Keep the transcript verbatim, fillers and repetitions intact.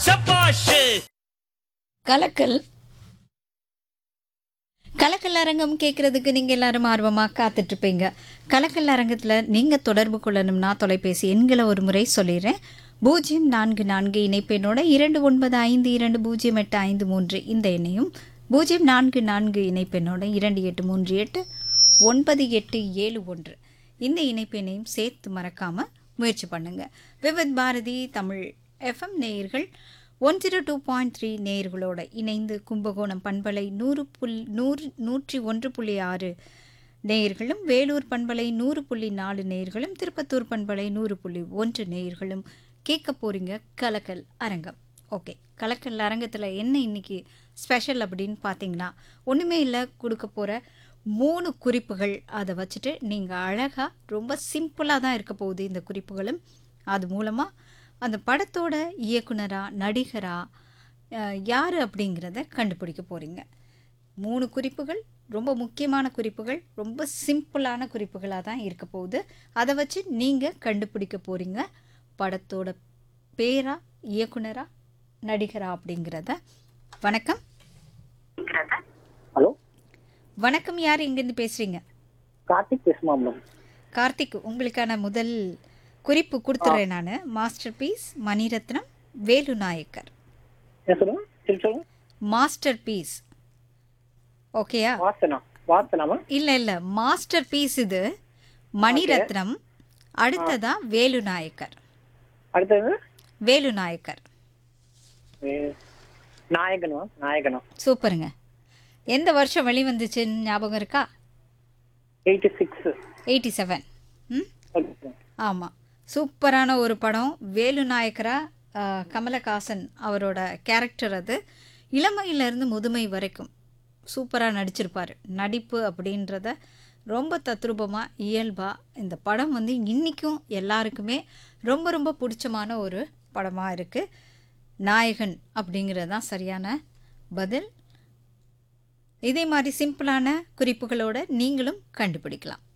சபாஷ். கலக்கல் கலக்கல் அரங்கம் கேட்குறதுக்கு நீங்கள் எல்லாரும் ஆர்வமாக காத்துட்ருப்பீங்க. கலக்கல் அரங்கத்தில் நீங்கள் தொடர்பு கொள்ளணும்னா தொலைபேசி எண்களை ஒரு முறை சொல்லிடுறேன். பூஜ்ஜியம் நான்கு நான்கு இணைப்பெண்ணோட இரண்டு ஒன்பது ஐந்து இரண்டு பூஜ்ஜியம் எட்டு ஐந்து மூன்று இந்த எண்ணையும், பூஜ்ஜியம் நான்கு நான்கு இணைப்பெண்ணோட இரண்டு எட்டு மூன்று எட்டு ஒன்பது எட்டு ஏழு ஒன்று இந்த இணைப்பெண்ணையும் சேர்த்து மறக்காமல் முயற்சி பண்ணுங்கள். விவித் பாரதி தமிழ் எஃப்எம் நேயர்கள் one zero two point three நேயர்களோட இணைந்து கும்பகோணம் பண்பலை நூறு புல் நூறு நூற்றி ஒன்று புள்ளி ஆறு நேயர்களும், வேலூர் பண்பலை நூறு புள்ளி நாலு நேயர்களும், திருப்பத்தூர் பண்பலை நூறு புள்ளி ஒன்று நேயர்களும் கேட்க போகிறீங்க கலக்கல் அரங்கம். ஓகே, கலக்கல் அரங்கத்தில் என்ன இன்னைக்கு ஸ்பெஷல் அப்படின்னு பார்த்தீங்கன்னா, ஒன்றுமே இல்லை, கொடுக்க போகிற மூணு குறிப்புகள். அதை வச்சுட்டு நீங்கள் அழகாக ரொம்ப சிம்பிளாக தான் இருக்க போகுது இந்த குறிப்புகளும். அது மூலமாக அந்த படத்தோட இயக்குனரா நடிகரா யார் அப்படிங்கிறத கண்டுபிடிக்க போகிறீங்க. மூணு குறிப்புகள் ரொம்ப முக்கியமான குறிப்புகள், ரொம்ப சிம்பிளான குறிப்புகளாக தான் இருக்க போகுது. அதை வச்சு நீங்கள் கண்டுபிடிக்க போகிறீங்க படத்தோட பேரா இயக்குனரா நடிகரா அப்படிங்கிறத. வணக்கம். ஹலோ வணக்கம், யார் எங்கேருந்து பேசுகிறீங்க? கார்த்திக் பேசுமா மேடம்? கார்த்திக், உங்களுக்கான முதல் குறிப்பு கொடுத்துட்றேன் நான். Master piece Mani Ratnam Velu Nayakkar. என்ன சொல்லுங்க, திருப்பி சொல்லுங்க. Master piece. ஓகேயா? வாசனா வாசனாமா? இல்லை இல்லை, மாஸ்டர் பீஸ் இது மணிரத்னம். அடுத்ததா வேலு நாயக்கர். அடுத்தது வேலு நாயக்கர். வே- நாயகனா நாயகனா சூப்பருங்க. எந்த வருஷம் வெளிவந்துச்சுன்னு ஞாபகம் இருக்கா? Eighty six. Eighty seven. ம் ஆமாம், சூப்பரான ஒரு படம். வேலு நாயக்கரா ஆஹ், கமலஹாசன் அவரோட கேரக்டர் அது. இளமையிலேருந்து முதுமை வரைக்கும் சூப்பராக நடிச்சிருப்பார். நடிப்பு அப்படின்றத ரொம்ப தத்ரூபமாக இயல்பாக இந்த படம் வந்து இன்றைக்கும் எல்லாருக்குமே ரொம்ப ரொம்ப பிடிச்சமான ஒரு படமாக இருக்குது. நாயகன் அப்படிங்கிறது தான் சரியான பதில். இதே மாதிரி சிம்பிளான குறிப்புகளோடு நீங்களும் கண்டுபிடிக்கலாம்.